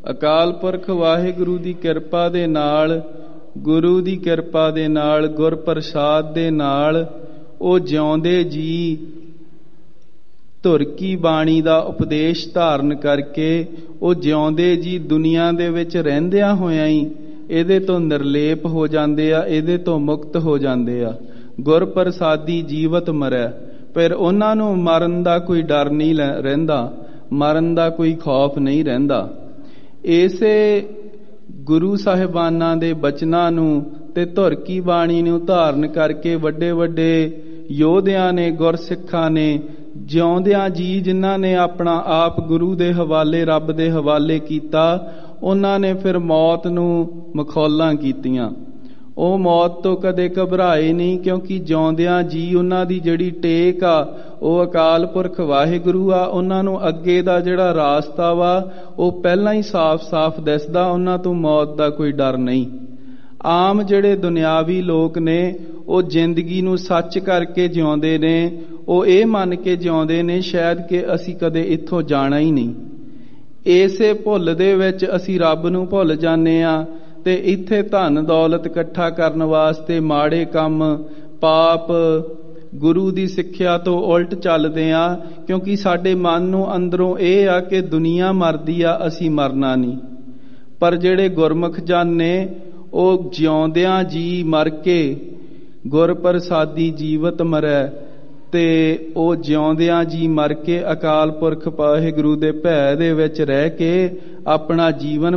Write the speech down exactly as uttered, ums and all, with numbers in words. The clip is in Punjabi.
ਅਕਾਲ ਪੁਰਖ ਵਾਹਿਗੁਰੂ ਦੀ ਕਿਰਪਾ ਦੇ ਨਾਲ, ਗੁਰੂ ਦੀ ਕਿਰਪਾ ਦੇ ਨਾਲ, ਗੁਰ ਪ੍ਰਸਾਦ ਦੇ ਨਾਲ ਉਹ ਜਿਉਂਦੇ ਜੀ ਧੁਰ ਕੀ ਬਾਣੀ ਦਾ ਉਪਦੇਸ਼ ਧਾਰਨ ਕਰਕੇ ਉਹ ਜਿਉਂਦੇ ਜੀ ਦੁਨੀਆ ਦੇ ਵਿੱਚ ਰਹਿੰਦਿਆਂ ਹੋਇਆਂ ਹੀ ਇਹਦੇ ਤੋਂ ਨਿਰਲੇਪ ਹੋ ਜਾਂਦੇ ਆ, ਇਹਦੇ ਤੋਂ ਮੁਕਤ ਹੋ ਜਾਂਦੇ ਆ। ਗੁਰ ਪ੍ਰਸਾਦੀ ਜੀਵਤ ਮਰੈ, ਫਿਰ ਉਹਨਾਂ ਨੂੰ ਮਰਨ ਦਾ ਕੋਈ ਡਰ ਨਹੀਂ ਰਹਿੰਦਾ, ਮਰਨ ਦਾ ਕੋਈ ਖੌਫ ਨਹੀਂ ਰਹਿੰਦਾ। ਇਸੇ ਗੁਰੂ ਸਾਹਿਬਾਨਾਂ ਦੇ ਬਚਨਾਂ ਨੂੰ ਤੇ ਧੁਰ ਕੀ ਬਾਣੀ ਨੂੰ ਧਾਰਨ ਕਰਕੇ ਵੱਡੇ ਵੱਡੇ ਯੋਧਿਆਂ ਨੇ, ਗੁਰਸਿੱਖਾਂ ਨੇ, ਜਿਉਂਦਿਆਂ ਜੀ ਜਿਨ੍ਹਾਂ ਨੇ ਆਪਣਾ ਆਪ ਗੁਰੂ ਦੇ ਹਵਾਲੇ, ਰੱਬ ਦੇ ਹਵਾਲੇ ਕੀਤਾ, ਉਹਨਾਂ ਨੇ ਫਿਰ ਮੌਤ ਨੂੰ ਮਖੌਲਾਂ ਕੀਤੀਆਂ। ਉਹ ਮੌਤ ਤੋਂ ਕਦੇ ਘਬਰਾਏ ਨਹੀਂ, ਕਿਉਂਕਿ ਜਿਉਂਦਿਆਂ ਜੀ ਉਹਨਾਂ ਦੀ ਜਿਹੜੀ ਟੇਕ ਆ ਉਹ ਅਕਾਲ ਪੁਰਖ ਵਾਹਿਗੁਰੂ ਆ। ਉਹਨਾਂ ਨੂੰ ਅੱਗੇ ਦਾ ਜਿਹੜਾ ਰਾਸਤਾ ਵਾ ਉਹ ਪਹਿਲਾਂ ਹੀ ਸਾਫ਼-ਸਾਫ਼ ਦਿਸਦਾ, ਉਹਨਾਂ ਤੋਂ ਮੌਤ ਦਾ ਕੋਈ ਡਰ ਨਹੀਂ। ਆਮ ਜਿਹੜੇ ਦੁਨਿਆਵੀ ਲੋਕ ਨੇ ਉਹ ਜ਼ਿੰਦਗੀ ਨੂੰ ਸੱਚ ਕਰਕੇ ਜਿਉਂਦੇ ਨੇ, ਉਹ ਇਹ ਮੰਨ ਕੇ ਜਿਉਂਦੇ ਨੇ ਸ਼ਾਇਦ ਕਿ ਅਸੀਂ ਕਦੇ ਇੱਥੋਂ ਜਾਣਾ ਹੀ ਨਹੀਂ। ਇਸੇ ਭੁੱਲ ਦੇ ਵਿੱਚ ਅਸੀਂ ਰੱਬ ਨੂੰ ਭੁੱਲ ਜਾਂਦੇ ਆ ਤੇ ਇੱਥੇ ਧਨ ਦੌਲਤ ਇਕੱਠਾ ਕਰਨ ਵਾਸਤੇ ਮਾੜੇ ਕੰਮ, ਪਾਪ, ਗੁਰੂ ਦੀ ਸਿੱਖਿਆ ਤੋਂ ਉਲਟ ਚੱਲਦੇ ਆ, ਕਿਉਂਕਿ ਸਾਡੇ ਮਨ ਨੂੰ ਅੰਦਰੋਂ ਇਹ ਆ ਕਿ ਦੁਨੀਆ ਮਰਦੀ ਆ, ਅਸੀਂ ਮਰਨਾ ਨਹੀਂ। ਪਰ ਜਿਹੜੇ ਗੁਰਮੁਖ ਜਨ ਨੇ ਉਹ ਜਿਉਂਦਿਆਂ ਜੀ ਮਰ ਕੇ ਗੁਰ ਪ੍ਰਸਾਦੀ ਜੀਵਤ ਮਰੈ, ਤੇ ਉਹ ਜਿਉਂਦਿਆਂ ਜੀ ਮਰ ਕੇ ਅਕਾਲ ਪੁਰਖ ਵਾਹਿਗੁਰੂ ਦੇ ਭੈ ਦੇ ਵਿੱਚ ਰਹਿ ਕੇ ਆਪਣਾ ਜੀਵਨ